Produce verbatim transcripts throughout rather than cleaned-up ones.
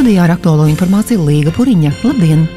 studijā ar aktuālo informāciju Līga Puriņa. Labdien!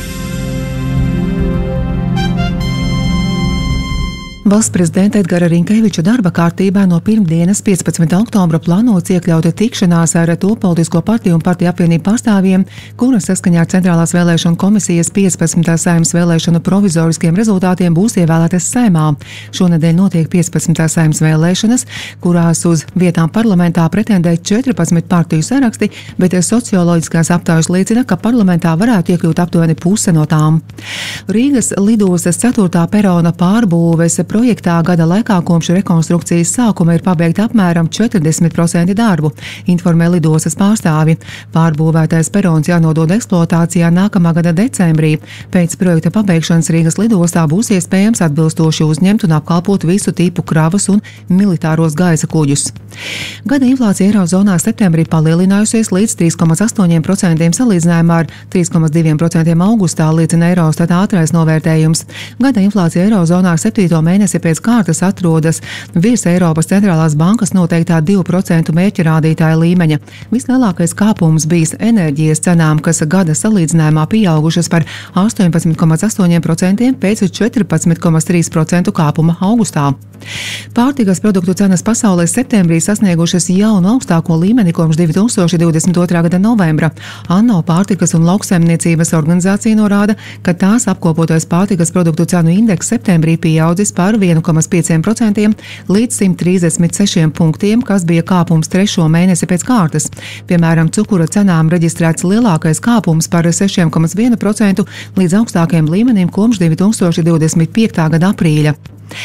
Valsts prezidenta Edgara Rinkeviča darba kārtībā no pirmdienas piecpadsmitā oktobra plānots iekļaut tikšanās ar to politisko partiju un partiju apvienību pārstāvjiem, kuras saskaņā ar Centrālās vēlēšanu komisijas piecpadsmitās Saeimas vēlēšanu provizoriskiem rezultātiem būs ievēlētas Saeimā. Šonedēļ notiek piecpadsmitās Saeimas vēlēšanas, kurās uz vietām parlamentā pretendē četrpadsmit partiju saraksti, bet socioloģiskās aptaujas liecina, ka parlamentā varētu iekļūt aptuveni puse no tām. Rīgas lidostas ceturtā perona pārbūves projektā gada laikā kopš rekonstrukcijas sākuma ir pabeigta apmēram četrdesmit procenti darbu, informē lidostas pārstāvi. Pārbūvētais perons jānodod eksploatācijā nākamā gada decembrī. Pēc projekta pabeigšanas Rīgas lidostā būs iespējams atbilstoši uzņemt un apkalpot visu tipu kravas un militāros gaisa kuģus. Gada inflācija Eirozonā septembrī palielinājusies līdz trīs komats astoņi procenti salīdzinājumā ar trīs komats divi procenti augustā, liecina Eurostat ātrais novērtējums. Gada inflācija Eirozonā septīto mēnesi pēc kārtas atrodas virs Eiropas centrālās bankas noteiktā divu procentu mērķa rādītāja līmeņa. Vislielākais kāpums bijis enerģijas cenām, kas gada salīdzinājumā pieaugušas par astoņpadsmit komats astoņi procenti pēc četrpadsmit komats trīs procenti kāpuma augustā. Pārtikas produktu cenas pasaulē septembrī sasniegušas jaunu augstāko līmeni kopš divi tūkstoši divdesmit otrā gada novembra. ANO pārtikas un lauksaimniecības organizācija norāda, ka tās apkopotais pārtikas produktu cenu indeks septembrī pieaudzis par vienu komats pieci procenti līdz simt trīsdesmit sešiem punktiem, kas bija kāpums trešo mēnesi pēc kārtas. Piemēram, cukura cenām reģistrēts lielākais kāpums par seši komats viens procents līdz augstākajiem līmenim kopš divi tūkstoši divdesmit piektā gada aprīļa.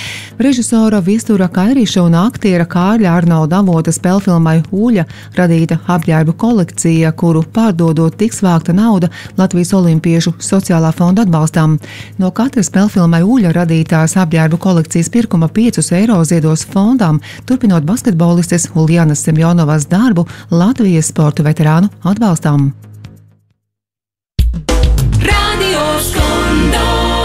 Režisora Viestura Kairīša un aktiera Kārļa Arnolda Avota spēlfilmai Uļa radīta apģērbu kolekcija, kuru pārdodot tiks vākta nauda Latvijas olimpiešu sociālā fonda atbalstam. No katras spēlfilmai Uļa radītās apģērbu kolekcijas pirkuma piecus eiro ziedos fondam, turpinot basketbolistes Uljanas Semjonovas darbu Latvijas sporta veterānu atbalstam. Radio Skondo.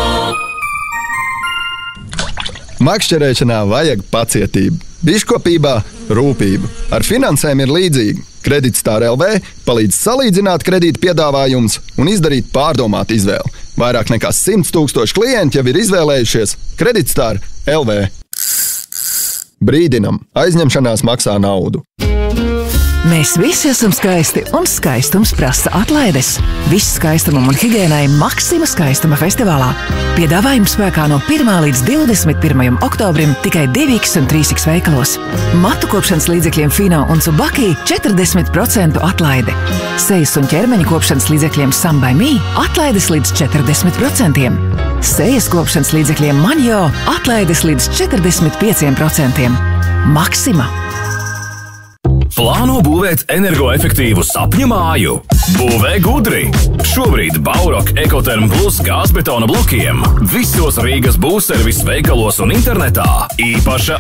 Makšķerēšanā vajag pacietību, biškopībā rūpību. Ar finansēm ir līdzīgi. Kreditstar L V palīdz salīdzināt kredīta piedāvājumus un izdarīt pārdomātu izvēli. Vairāk nekā simts tūkstoši klienti jau ir izvēlējušies Kreditstar L V. Brīdinam, aizņemšanās maksā naudu. Mēs visi esam skaisti, un skaistums prasa atlaides. Viss skaistumam un higiēnai Maksima skaistuma festivālā. Piedāvājums spēkā no pirmā līdz divdesmit pirmajam oktobrim tikai divi iks un trīs iks veikalos. Matu kopšanas līdzekļiem Fino un Tsubaki četrdesmit procentu atlaide. Sejas un ķermeņa kopšanas līdzekļiem Sam by Me atlaides līdz četrdesmit procentiem. Sejas kopšanas līdzekļiem Manjo atlaides līdz četrdesmit pieciem procentiem. Maksima! Plāno būvēt energoefektīvu sapņu māju? Būvē gudri! Šobrīd Baurok Ekoterm Plus gāzbetona blokiem visos Rīgas būvservis veikalos un internetā īpaša